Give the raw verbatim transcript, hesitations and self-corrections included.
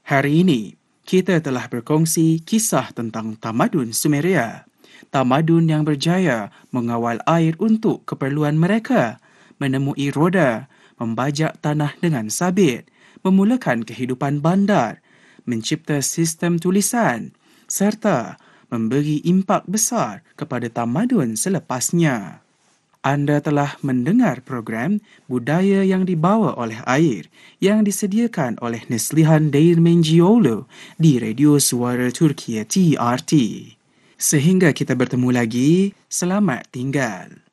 Hari ini, kita telah berkongsi kisah tentang tamadun Sumeria. Tamadun yang berjaya mengawal air untuk keperluan mereka, menemui roda, membajak tanah dengan sabit, memulakan kehidupan bandar, mencipta sistem tulisan, serta memberi impak besar kepada tamadun selepasnya. Anda telah mendengar program Budaya yang Dibawa oleh Air yang disediakan oleh Neslihan Değirmencioğlu di Radio Suara Turkiye T R T. Sehingga kita bertemu lagi, selamat tinggal.